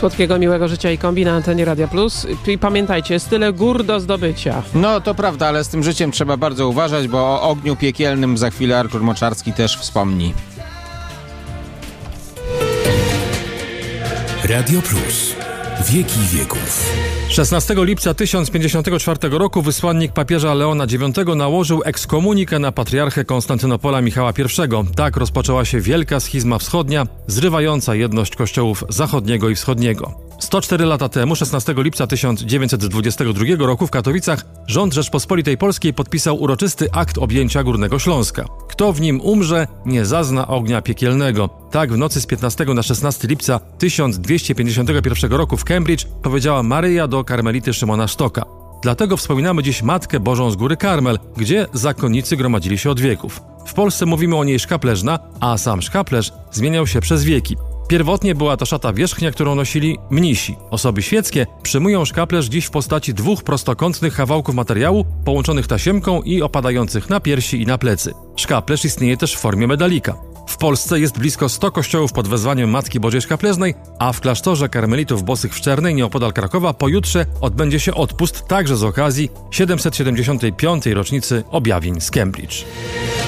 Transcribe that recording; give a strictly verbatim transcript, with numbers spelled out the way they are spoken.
Słodkiego, miłego życia i kombi na antenie Radia Plus. I pamiętajcie, jest tyle gór do zdobycia. No to prawda, ale z tym życiem trzeba bardzo uważać, bo o ogniu piekielnym za chwilę Artur Moczarski też wspomni. Radio Plus. Wieki wieków. szesnastego lipca tysiąc pięćdziesiątego czwartego roku wysłannik papieża Leona dziewiątego nałożył ekskomunikę na patriarchę Konstantynopola Michała pierwszego. Tak rozpoczęła się wielka schizma wschodnia, zrywająca jedność kościołów zachodniego i wschodniego. sto cztery lata temu, szesnastego lipca tysiąc dziewięćset dwudziestego drugiego roku w Katowicach, rząd Rzeczpospolitej Polskiej podpisał uroczysty akt objęcia Górnego Śląska. Kto w nim umrze, nie zazna ognia piekielnego. Tak w nocy z piętnastego na szesnastego lipca tysiąc dwieście pięćdziesiątego pierwszego roku w Cambridge powiedziała Maryja do karmelity Szymona Sztoka. Dlatego wspominamy dziś Matkę Bożą z Góry Karmel, gdzie zakonnicy gromadzili się od wieków. W Polsce mówimy o niej szkaplerzna, a sam szkaplerz zmieniał się przez wieki. Pierwotnie była to szata wierzchnia, którą nosili mnisi. Osoby świeckie przyjmują szkaplerz dziś w postaci dwóch prostokątnych kawałków materiału połączonych tasiemką i opadających na piersi i na plecy. Szkaplerz istnieje też w formie medalika. W Polsce jest blisko sto kościołów pod wezwaniem Matki Bożej Szkaplerznej, a w klasztorze karmelitów bosych w Czernej, nieopodal Krakowa, pojutrze odbędzie się odpust także z okazji siedemset siedemdziesiątej piątej rocznicy objawień z Cambridge.